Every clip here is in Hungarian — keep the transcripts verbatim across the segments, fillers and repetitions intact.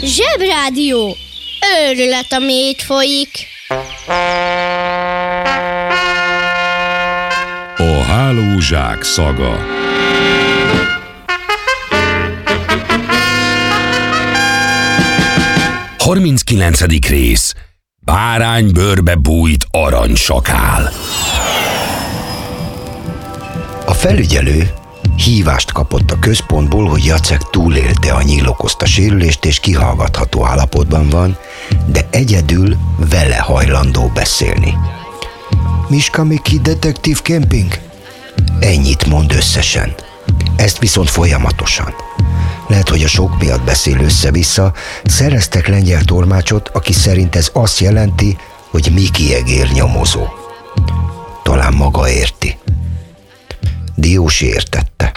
Zsebrádió. Őrület, ami itt folyik. A hálózsák szaga. harminckilencedik rész. Bárány bőrbe bújt aranysakál. A felügyelő hívást kapott a központból, hogy Jacek túlélte a nyíl okozta sérülést és kihallgatható állapotban van, de egyedül vele hajlandó beszélni. Miska Miki detektív kemping? Ennyit mond összesen. Ezt viszont folyamatosan. Lehet, hogy a sok miatt beszél össze-vissza, szereztek lengyel tolmácsot, aki szerint ez azt jelenti, hogy Miki egér nyomozó. Talán maga érti. Diósi értette.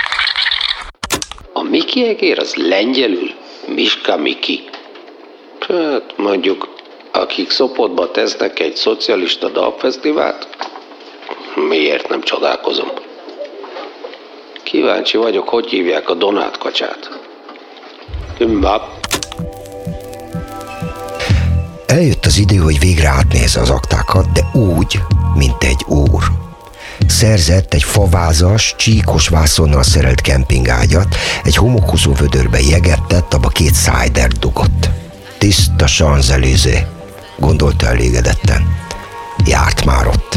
A Miki egér az lengyelül? Miska Miki. Hát mondjuk, akik Sopotba tesznek egy szocialista dalfesztivált, miért nem csodálkozom? Kíváncsi vagyok, hogy hívják a Donát kacsát. Kümbap. Eljött az idő, hogy végre átnézze az aktákat, de úgy, mint egy úr. Szerzett egy favázas, csíkos vászonnal szerelt kempingágyat, egy homokozó vödörbe jeget tett, abba két szájdert dugott. Tiszta Champs-Élysées, gondolta elégedetten. Járt már ott.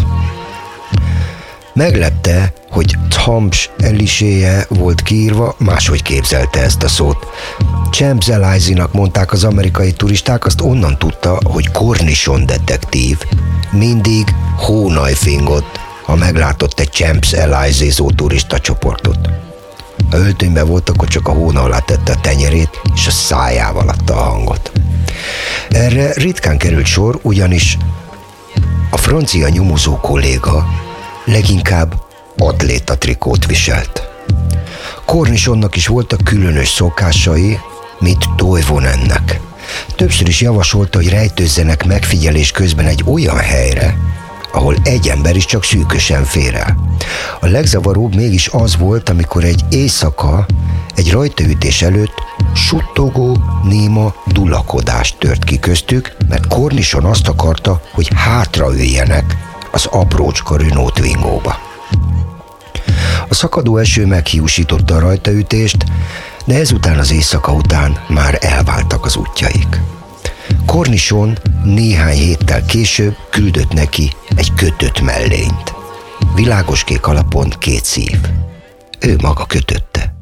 Meglepte, hogy Champs-Élysées volt kiírva, máshogy képzelte ezt a szót. Champs-Élysées-nak mondták az amerikai turisták, azt onnan tudta, hogy Cornichon detektív mindig hónajfingott, ha meglátott egy Champs-Élysées-zó turista csoportot. Ha öltönyben volt, akkor csak a hóna alá tette a tenyerét, és a szájával adta a hangot. Erre ritkán került sor, ugyanis a francia nyomozó kolléga leginkább atléta trikót viselt. Cornichonnak is voltak különös szokásai, mint Toivonennek. Többször is javasolta, hogy rejtőzzenek megfigyelés közben egy olyan helyre, ahol egy ember is csak szűkösen fér el. A legzavaróbb mégis az volt, amikor egy éjszaka, egy rajtaütés előtt suttogó, néma dulakodás tört ki köztük, mert Cornichon azt akarta, hogy hátraüljenek az aprócska Renault Twingóba. A szakadó eső meghiúsította a rajtaütést, de ezután az éjszaka után már elváltak az útjaik. Cornichon néhány héttel később küldött neki egy kötött mellényt. Világoskék alapon két szív. Ő maga kötötte.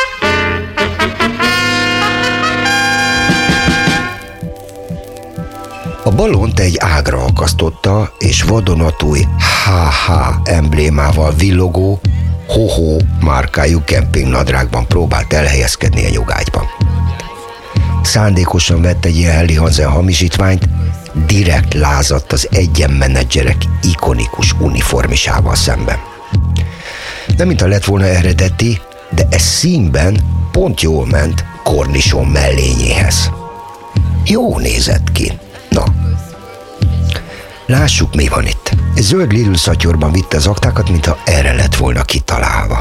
A balont egy ágra akasztotta, és vadonatúj há há emblémával villogó, Ho-Ho márkájú kempingnadrágban próbált elhelyezkedni a nyugágyban. Szándékosan vett egy ilyen Helly Hansen hamisítványt, direkt lázadt az egyenmenedzserek ikonikus uniformisával szemben. Nem mintha lett volna eredeti, de ez színben pont jól ment Cornichon mellényéhez. Jó nézett ki. Na, lássuk, mi van itt. Egy zöld Lidl szatyorban vitte az aktákat, mintha erre lett volna kitalálva.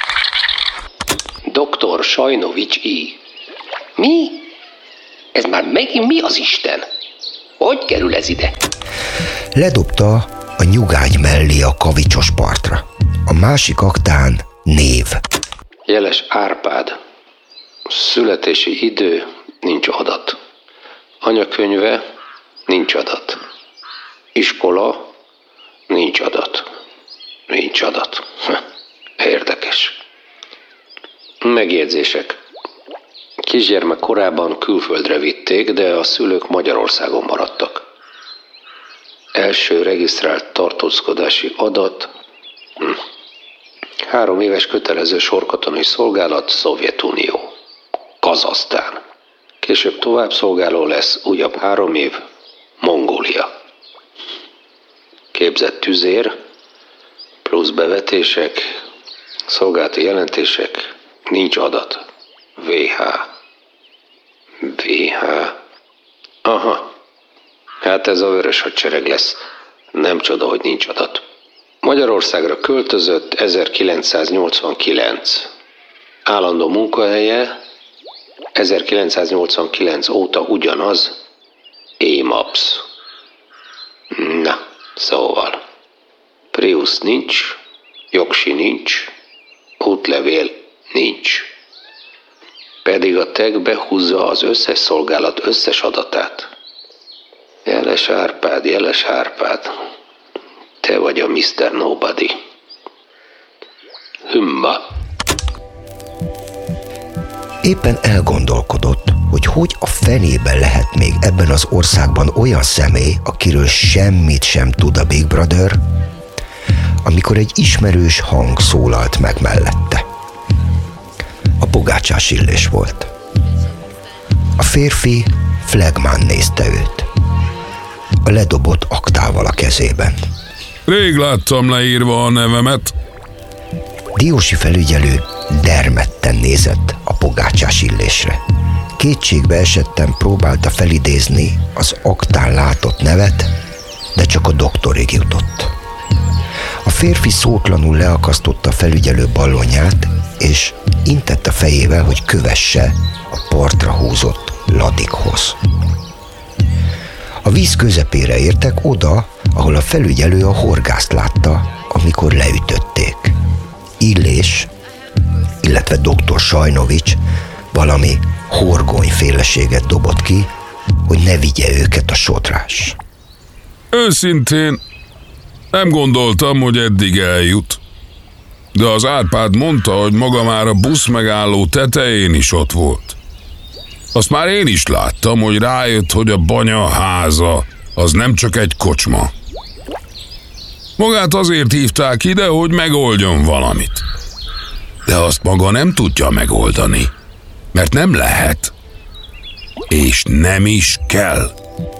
doktor Sajnovics I. Mi? Ez már megint mi az Isten? Hogy kerül ez ide? Ledobta a nyugágy mellé a kavicsos partra. A másik aktán név. Jeles Árpád. Születési idő, nincs adat. Anyakönyve, nincs adat. Iskola, nincs adat. Nincs adat. Érdekes. Megjegyzések. Kisgyermek korában külföldre vitték, de a szülők Magyarországon maradtak. Első regisztrált tartózkodási adat. Hm. Három éves kötelező sorkatonai szolgálat, Szovjetunió. Kazahsztán. Később továbbszolgáló lesz, újabb három év, Mongólia. Képzett tüzér, plusz bevetések, szolgálati jelentések, nincs adat. vé há. vé há. Aha. Hát ez a vörös hadsereg lesz. Nem csoda, hogy nincs adat. Magyarországra költözött ezerkilencszáznyolcvankilenc. Állandó munkahelye ezerkilencszáznyolcvankilenc óta ugyanaz, émaps. Na, szóval, Prius nincs, jogsi nincs, útlevél nincs. Pedig a tag behúzza az összes szolgálat összes adatát. Jeles Árpád, Jeles Árpád, te vagy a miszter Nobody. Hümma. Éppen elgondolkodott, hogy hogy a fenében lehet még ebben az országban olyan személy, akiről semmit sem tud a Big Brother, amikor egy ismerős hang szólalt meg mellette. A Pogácsás Illés volt. A férfi flagmán nézte őt, a ledobott aktával a kezében. Rég láttam leírva a nevemet. Diósi felügyelő dermedten nézett a Pogácsás Illésre. Kétségbe esetten próbálta felidézni az aktán látott nevet, de csak a doktorig jutott. A férfi szótlanul leakasztotta a felügyelő ballonját, és intett a fejével, hogy kövesse a partra húzott ladikhoz. A víz közepére értek, oda, ahol a felügyelő a horgászt látta, amikor leütötték. Illés, illetve doktor Sajnovics valami horgonyféleséget dobott ki, hogy ne vigye őket a sodrás. Őszintén nem gondoltam, hogy eddig eljut. De az Árpád mondta, hogy maga már a busz megálló tetején is ott volt. Azt már én is láttam, hogy rájött, hogy a banya háza az nem csak egy kocsma. Magát azért hívták ide, hogy megoldjon valamit. De azt maga nem tudja megoldani, mert nem lehet. És nem is kell.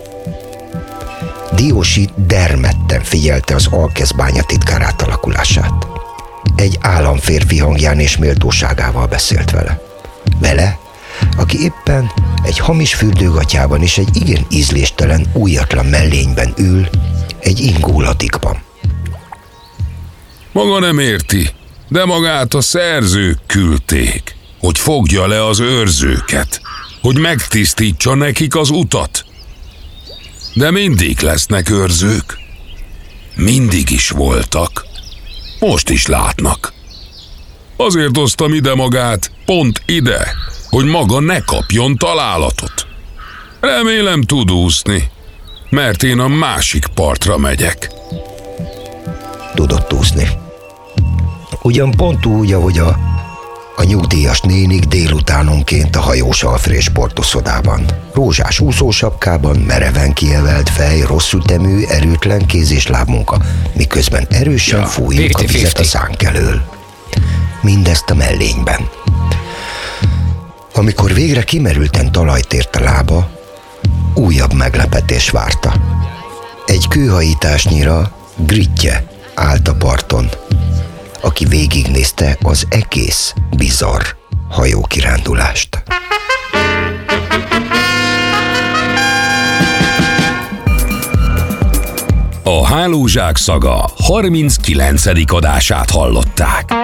Diósi dermedten figyelte az Alkezbánya titkár átalakulását. Egy államférfi hangján és méltóságával beszélt vele. Vele, aki éppen egy hamis fürdőgatyában és egy igen ízléstelen, újatlan mellényben ül, egy ingóladikban. Maga nem érti, de magát a szerzők küldték, hogy fogja le az őrzőket, hogy megtisztítsa nekik az utat. De mindig lesznek őrzők. Mindig is voltak. Most is látnak. Azért hoztam ide magát, pont ide, hogy maga ne kapjon találatot. Remélem tud úszni, mert én a másik partra megyek. Tudott úszni. Ugyan pont úgy, ahogy a, a nyugdíjas nénik délutánonként a hajós Alfrés sportoszodában. Rózsás úszósapkában, mereven kievelt fej, rossz ütemű, erőtlen kéz- és lábmunka, miközben erősen ja, fújjuk a vizet a szánk elől. Mindezt a mellényben. Amikor végre kimerülten talajt ért a lába, újabb meglepetés várta. Egy kőhajításnyira Grittye állt a parton, aki végignézte az egész bizarr hajókirándulást. A Hálózsák szaga harminckilencedik adását hallották.